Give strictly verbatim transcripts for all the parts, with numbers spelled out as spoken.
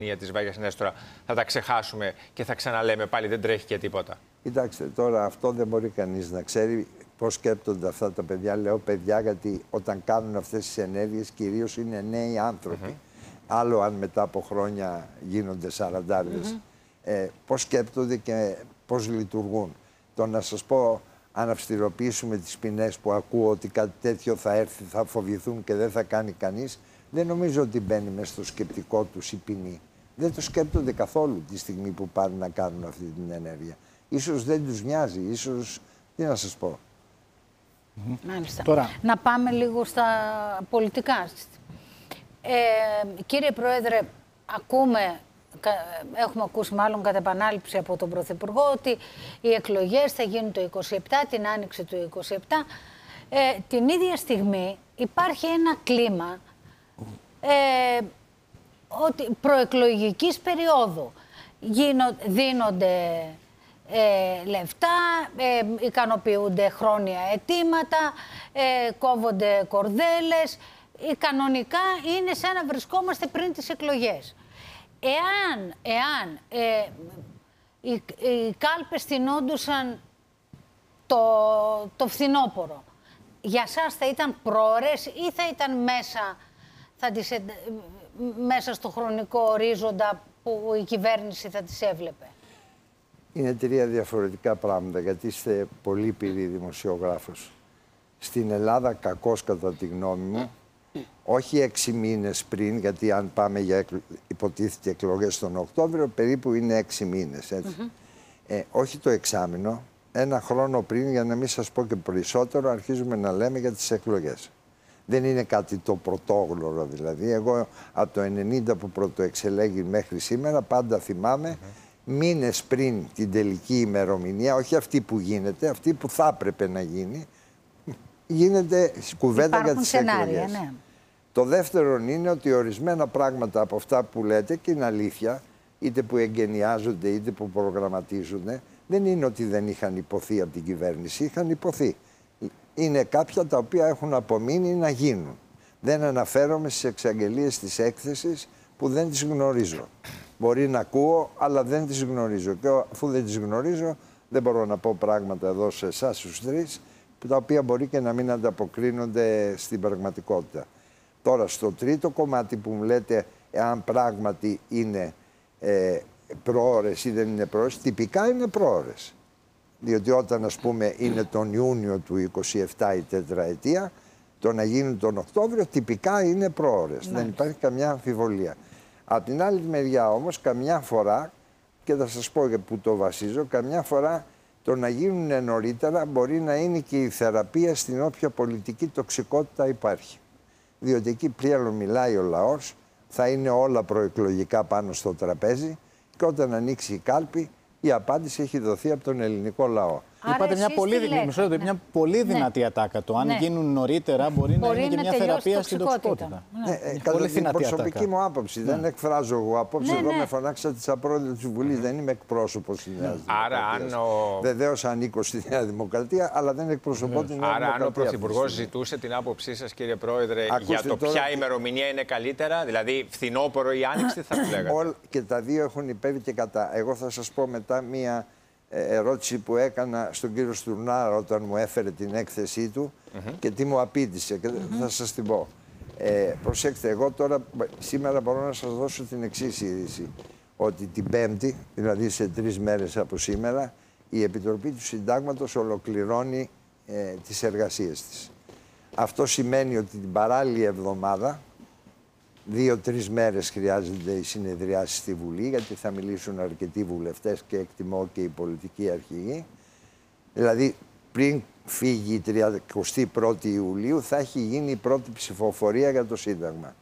της Βάγιας Νέστορα θα τα ξεχάσουμε και θα ξαναλέμε πάλι δεν τρέχει και τίποτα? Κοιτάξτε, τώρα αυτό δεν μπορεί κανείς να ξέρει πώς σκέπτονται αυτά τα παιδιά. Λέω παιδιά γιατί όταν κάνουν αυτές τις ενέργειες κυρίως είναι νέοι άνθρωποι. Mm-hmm. Άλλο αν μετά από χρόνια γίνονται σαραντάριδες. Mm-hmm. ε, πώς σκέπτονται και πώς λειτουργούν. Το να σας πω, αν αυστηροποιήσουμε τις ποινές που ακούω ότι κάτι τέτοιο θα έρθει, θα φοβηθούν και δεν θα κάνει κανείς, δεν νομίζω ότι μπαίνει μέσα στο σκεπτικό τους η ποινή. Δεν το σκέπτονται καθόλου τη στιγμή που πάνε να κάνουν αυτή την ενέργεια. Ίσως δεν τους νοιάζει, ίσως, τι να σας πω. Μάλιστα. Τώρα... Να πάμε λίγο στα πολιτικά. Ε, κύριε Πρόεδρε, ακούμε, έχουμε ακούσει μάλλον κατά επανάληψη από τον Πρωθυπουργό ότι οι εκλογές θα γίνουν το είκοσι επτά, την άνοιξη του είκοσι επτά. Ε, την ίδια στιγμή υπάρχει ένα κλίμα ε, ότι προεκλογικής περίοδου γίνω, δίνονται ε, λεφτά, ε, ικανοποιούνται χρόνια αιτήματα, ε, κόβονται κορδέλες. Ε, κανονικά είναι σαν να βρισκόμαστε πριν τις εκλογές. Εάν, εάν ε, οι, οι κάλπες τεινόντουσαν το, το φθινόπωρο, για σας θα ήταν πρόωρες ή θα ήταν μέσα, θα τις, μέσα στο χρονικό ορίζοντα που η κυβέρνηση θα τις έβλεπε? Είναι τρία διαφορετικά πράγματα, γιατί είστε πολύ πυρή δημοσιογράφος. Στην Ελλάδα, κακώς κατά τη γνώμη μου, όχι έξι μήνες πριν, γιατί αν πάμε για υποτίθεται εκλογές τον Οκτώβριο, περίπου είναι έξι μήνες, έτσι. Mm-hmm. ε, όχι το εξάμηνο, ένα χρόνο πριν, για να μην σας πω και περισσότερο, αρχίζουμε να λέμε για τις εκλογές. Δεν είναι κάτι το πρωτόγνωρο, δηλαδή. Εγώ από το ενενήντα που πρωτοεξελέγει μέχρι σήμερα, πάντα θυμάμαι, mm-hmm. μήνες πριν την τελική ημερομηνία, όχι αυτή που γίνεται, αυτή που θα έπρεπε να γίνει, γίνεται κουβέντα για τις εκλογές. Ναι. Το δεύτερο είναι ότι ορισμένα πράγματα από αυτά που λέτε, και είναι αλήθεια, είτε που εγκαινιάζονται είτε που προγραμματίζονται, δεν είναι ότι δεν είχαν υποθεί από την κυβέρνηση, είχαν υποθεί. Είναι κάποια τα οποία έχουν απομείνει να γίνουν. Δεν αναφέρομαι στις εξαγγελίες της έκθεσης που δεν τις γνωρίζω. Μπορεί να ακούω, αλλά δεν τις γνωρίζω. Και αφού δεν τις γνωρίζω, δεν μπορώ να πω πράγματα εδώ σε εσάς τους τρεις, τα οποία μπορεί και να μην ανταποκρίνονται στην πραγματικότητα. Τώρα, στο τρίτο κομμάτι που μου λέτε, εάν πράγματι είναι ε, προώρες ή δεν είναι προώρες, τυπικά είναι προώρες. Διότι όταν, ας πούμε, είναι τον Ιούνιο του είκοσι επτά η τετραετία, το να γίνουν τον Οκτώβριο, τυπικά είναι προώρες. Δεν υπάρχει καμιά αμφιβολία. Από την άλλη μεριά όμως, καμιά φορά, και θα σας πω και που το βασίζω, καμιά φορά το να γίνουν νωρίτερα μπορεί να είναι και η θεραπεία στην όποια πολιτική τοξικότητα υπάρχει. Διότι εκεί πλέον μιλάει ο λαός, θα είναι όλα προεκλογικά πάνω στο τραπέζι και όταν ανοίξει η κάλπη η απάντηση έχει δοθεί από τον ελληνικό λαό. Άρα είπατε μια πολύ, λέτε, ναι. μια πολύ δυνατή ναι. ατάκα. Το αν ναι. γίνουν νωρίτερα μπορεί, μπορεί να είναι και μια θεραπεία στην τοξικότητα. Ναι. Ναι, ε, κατά την προσωπική ατάκα. μου άποψη. Ναι. Δεν εκφράζω εγώ απόψε. Ναι, εδώ ναι. με φωνάξατε σαν πρόεδρο της Βουλής. Mm. Δεν είμαι εκπρόσωπος της Νέας Δημοκρατίας. Ο... Βεβαίως ανήκω στη Νέα Δημοκρατία, αλλά δεν εκπροσωπώ mm. την Νέα Άρα, Δημοκρατία. Άρα, αν ο Πρωθυπουργός ζητούσε την άποψή σας, κύριε Πρόεδρε, Ακούστε για το τώρα... ποια ημερομηνία είναι καλύτερα, δηλαδή φθινόπωρο ή άνοιξη, τι θα του λέγατε? Και τα δύο έχουν υπέρ και κατά. Εγώ θα σας πω μετά μία ερώτηση που έκανα στον κύριο Στουρνάρα όταν μου έφερε την έκθεσή του mm-hmm. και τι μου απήντησε και mm-hmm. θα σας την πω. Ε, προσέξτε, εγώ τώρα σήμερα μπορώ να σας δώσω την εξής είδηση, ότι την Πέμπτη, δηλαδή σε τρεις μέρες από σήμερα, η Επιτροπή του Συντάγματος ολοκληρώνει ε, τις εργασίες της. Αυτό σημαίνει ότι την παράλληλη εβδομάδα, δύο-τρεις μέρες χρειάζονται οι συνεδριάσεις στη Βουλή, γιατί θα μιλήσουν αρκετοί βουλευτές και εκτιμώ και οι πολιτικοί αρχηγοί. Δηλαδή, πριν φύγει η τριαντάτη πρώτη Ιουλίου, θα έχει γίνει η πρώτη ψηφοφορία για το Σύνταγμα.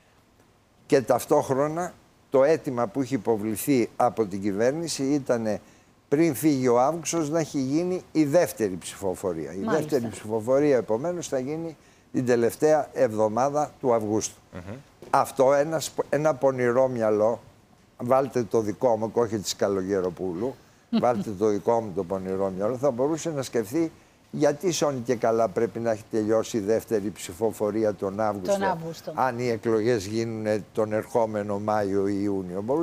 Και ταυτόχρονα, το αίτημα που έχει υποβληθεί από την κυβέρνηση ήταν πριν φύγει ο Αύγουστος να έχει γίνει η δεύτερη ψηφοφορία. Μάλιστα. Η δεύτερη ψηφοφορία, επομένως, θα γίνει την τελευταία εβδομάδα του Αυγούστου. Mm-hmm. Αυτό ένας, ένα πονηρό μυαλό, βάλτε το δικό μου και όχι της Καλογεροπούλου, βάλτε το δικό μου το πονηρό μυαλό, θα μπορούσε να σκεφτεί Γιατί σώνει και καλά πρέπει να έχει τελειώσει η δεύτερη ψηφοφορία τον Αύγουστο, τον Αύγουστο. αν οι εκλογές γίνουν τον ερχόμενο Μάιο ή Ιούνιο.